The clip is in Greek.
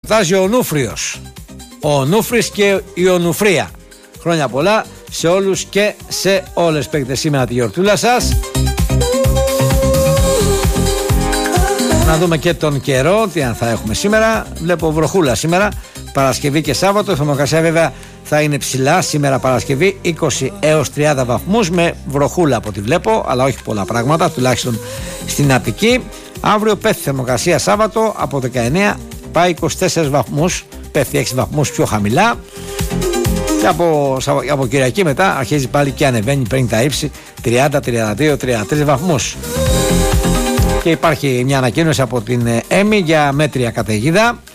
γιορτάζει ο Νούφριος, ο Νούφρης και η Ονουφρία. Χρόνια πολλά σε όλους και σε όλες. Παίξτε σήμερα τη γιορτούλα σας. Να δούμε και τον καιρό, τι αν θα έχουμε σήμερα. Βλέπω βροχούλα σήμερα, Παρασκευή και Σάββατο. Η θερμοκρασία βέβαια θα είναι ψηλά σήμερα Παρασκευή, 20 έως 30 βαθμούς με βροχούλα από ό,τι βλέπω, αλλά όχι πολλά πράγματα, τουλάχιστον στην Αττική. Αύριο πέφτει θερμοκρασία Σάββατο από 19 πάει 24 βαθμούς, πέφτει 6 βαθμούς πιο χαμηλά. Και από Κυριακή μετά αρχίζει πάλι και ανεβαίνει, παίρνει τα ύψη 30, 32, 33 βαθμούς. Και υπάρχει μια ανακοίνωση από την ΕΜΗ για μέτρια καταιγίδα.